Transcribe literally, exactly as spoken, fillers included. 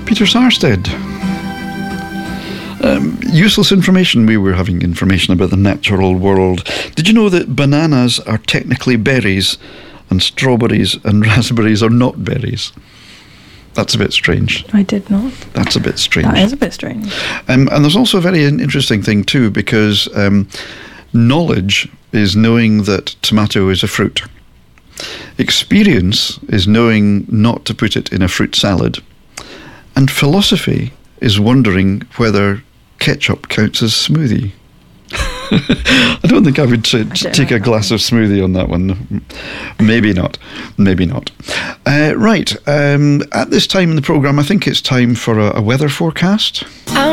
Peter Sarsted. Um, useless information. We were having information about the natural world. Did you know that bananas are technically berries and strawberries and raspberries are not berries? That's a bit strange. I did not. That's a bit strange. That is a bit strange. Um, and there's also a very interesting thing too, because um, knowledge is knowing that tomato is a fruit. Experience is knowing not to put it in a fruit salad. And philosophy is wondering whether ketchup counts as smoothie. I don't think I would t- I take a glass of smoothie on that one. Maybe not. Maybe not. Uh, right. Um, at this time in the programme, I think it's time for a, a weather forecast.